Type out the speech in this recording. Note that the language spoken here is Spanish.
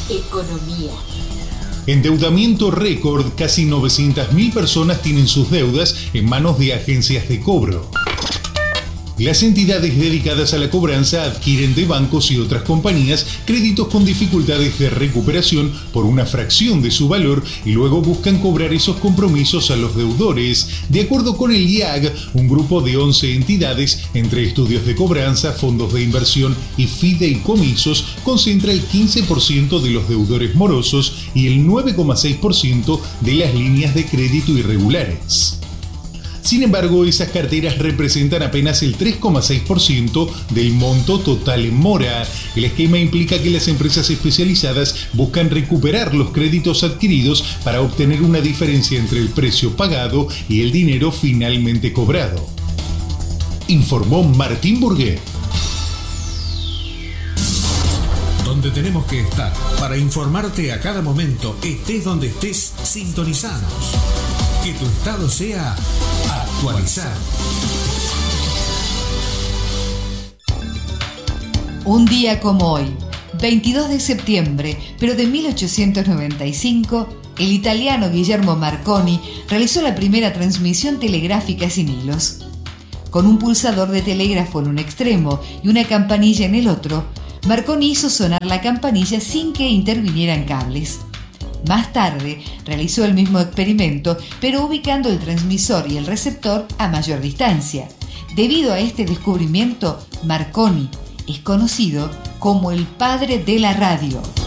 Economía. Endeudamiento récord, casi 900.000 personas tienen sus deudas en manos de agencias de cobro. Las entidades dedicadas a la cobranza adquieren de bancos y otras compañías créditos con dificultades de recuperación por una fracción de su valor y luego buscan cobrar esos compromisos a los deudores. De acuerdo con el IAG, un grupo de 11 entidades, entre estudios de cobranza, fondos de inversión y fideicomisos, concentra el 15% de los deudores morosos y el 9,6% de las líneas de crédito irregulares. Sin embargo, esas carteras representan apenas el 3,6% del monto total en mora. El esquema implica que las empresas especializadas buscan recuperar los créditos adquiridos para obtener una diferencia entre el precio pagado y el dinero finalmente cobrado. Informó Martín Burguet. Donde tenemos que estar para informarte a cada momento, estés donde estés, sintonizanos. Que tu estado sea actualizado. Un día como hoy, 22 de septiembre, pero de 1895, el italiano Guillermo Marconi realizó la primera transmisión telegráfica sin hilos. Con un pulsador de telégrafo en un extremo y una campanilla en el otro, Marconi hizo sonar la campanilla sin que intervinieran cables. Más tarde realizó el mismo experimento, pero ubicando el transmisor y el receptor a mayor distancia. Debido a este descubrimiento, Marconi es conocido como el padre de la radio.